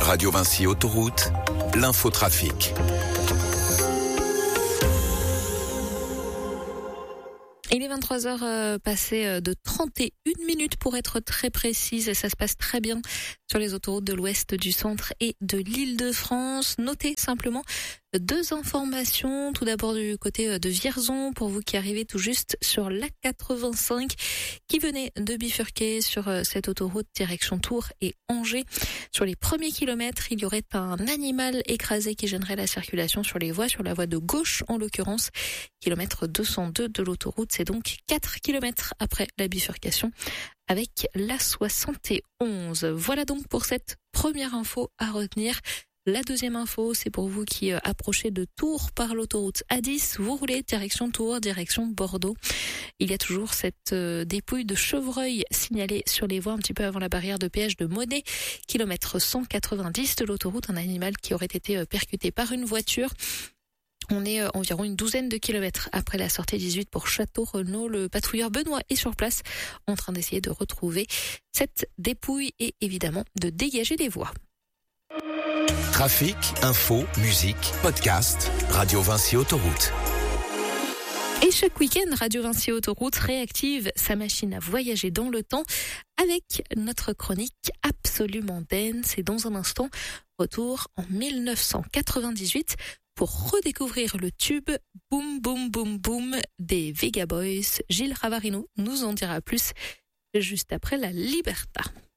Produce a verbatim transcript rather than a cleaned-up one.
Radio Vinci Autoroute, l'infotrafic. Il est vingt-trois heures euh, passées de trente et une minutes pour être très précise et ça se passe très bien sur les autoroutes de l'ouest, du centre et de l'Île-de-France. Notez simplement deux informations. Tout d'abord du côté de Vierzon, pour vous qui arrivez tout juste sur l'A quatre-vingt-cinq, qui venait de bifurquer sur cette autoroute direction Tours et Angers. Sur les premiers kilomètres, il y aurait un animal écrasé qui gênerait la circulation sur les voies, sur la voie de gauche en l'occurrence. Kilomètre deux cent deux de l'autoroute, c'est donc quatre kilomètres après la bifurcation avec l'A soixante et onze. Voilà donc pour cette première info à retenir. La deuxième info, c'est pour vous qui euh, approchez de Tours par l'autoroute A dix. Vous roulez direction Tours, direction Bordeaux. Il y a toujours cette euh, dépouille de chevreuil signalée sur les voies un petit peu avant la barrière de péage de Monet. Kilomètre cent quatre-vingt-dix de l'autoroute, un animal qui aurait été euh, percuté par une voiture. On est euh, environ une douzaine de kilomètres après la sortie dix-huit pour Château-Renaud. Le patrouilleur Benoît est sur place en train d'essayer de retrouver cette dépouille et évidemment de dégager les voies. Trafic, info, musique, podcast, Radio Vinci Autoroute. Et chaque week-end, Radio Vinci Autoroute réactive sa machine à voyager dans le temps avec notre chronique absolument dance. Et dans un instant, retour en dix-neuf cent quatre-vingt-dix-huit pour redécouvrir le tube Boum Boum Boum Boum des Vega Boys. Gilles Ravarino nous en dira plus juste après la Liberta.